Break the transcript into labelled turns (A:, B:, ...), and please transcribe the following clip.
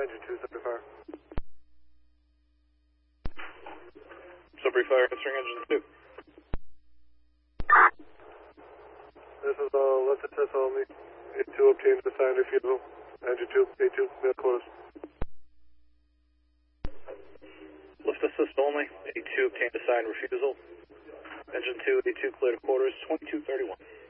A: Engine 2, subject fire.
B: Subject fire, answering engine 2.
A: This is lift assist only. A2 obtains assigned refusal. Engine 2, A2, mid quarters.
B: Lift assist only. A2 obtained assigned refusal. Engine 2, A2 clear to quarters, 2231.